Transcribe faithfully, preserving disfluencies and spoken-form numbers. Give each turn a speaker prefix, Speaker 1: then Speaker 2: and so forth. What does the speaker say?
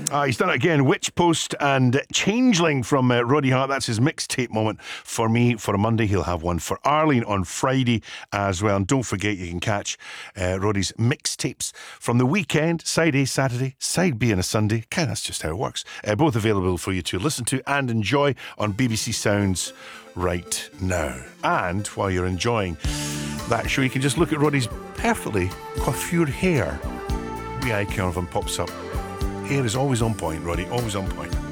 Speaker 1: Ah, he's done it again. Witch Post and Changeling from uh, Roddy Hart. That's his mixtape moment for me for a Monday. He'll have one for Arlene on Friday as well. And don't forget, you can catch uh, Roddy's mixtapes from the weekend, side A Saturday, side B on a Sunday. Okay, that's just how it works. Uh, both available for you to listen to and enjoy on B B C Sounds right now. And while you're enjoying that show, you can just look at Roddy's perfectly coiffured hair. The icon of him pops up. Hair is always on point, Roddy, always on point.